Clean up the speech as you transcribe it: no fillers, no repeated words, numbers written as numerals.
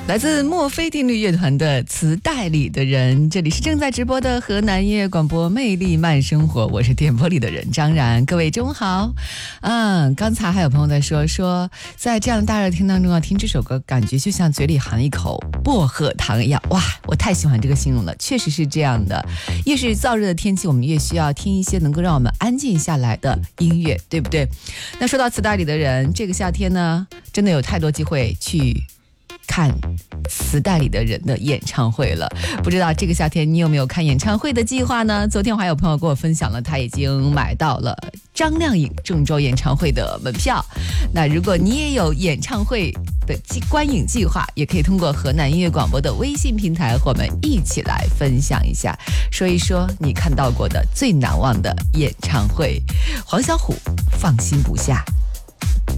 来自墨菲定律乐团的磁带里的人，这里是正在直播的河南音乐广播魅力慢生活，我是电波里的人张然，各位中午好。刚才还有朋友在说在这样的大热天当中啊，听这首歌感觉就像嘴里含一口薄荷糖一样，哇，我太喜欢这个形容了，确实是这样的。越是燥热的天气，我们越需要听一些能够让我们安静下来的音乐，对不对？那说到磁带里的人，这个夏天呢，真的有太多机会去看磁带里的人的演唱会了。不知道这个夏天你有没有看演唱会的计划呢？昨天我还有朋友跟我分享了，他已经买到了张靓颖郑州演唱会的门票。那如果你也有演唱会的观影计划，也可以通过河南音乐广播的微信平台和我们一起来分享一下，说一说你看到过的最难忘的演唱会。黄小琥，放心不下。